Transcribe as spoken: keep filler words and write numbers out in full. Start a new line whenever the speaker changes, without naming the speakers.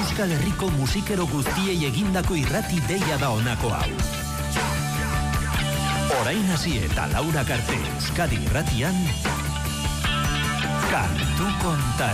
Euskal Herriko musikero guztiei egindako irrati deia da honako hau. Orain hasi eta Laura Carte Euskadi irratian, Kantu Kontari.